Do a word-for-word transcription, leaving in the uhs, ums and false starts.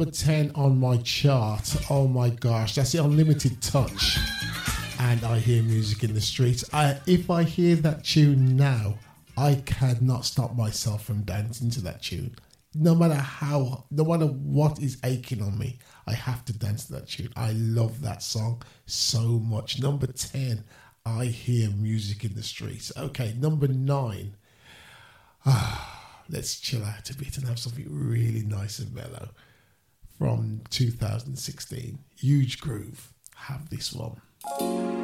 ten on my chart. Oh my gosh, that's the Unlimited Touch. And I Hear Music in the Streets. I, if I hear that tune now, I cannot stop myself from dancing to that tune. No matter how, no matter what is aching on me, I have to dance to that tune. I love that song so much. Number ten, I Hear Music in the Streets. Okay, number nine. Ah, let's chill out a bit and have something really nice and mellow. From two thousand sixteen, Huge Groove. Have this one.